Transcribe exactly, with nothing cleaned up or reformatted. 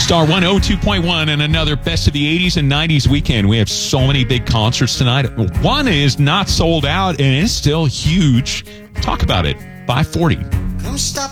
Star one oh two point one and another Best of the eighties and nineties weekend. We have so many big concerts tonight. One is not sold out and it's still huge. Talk about it. five forty. Come stop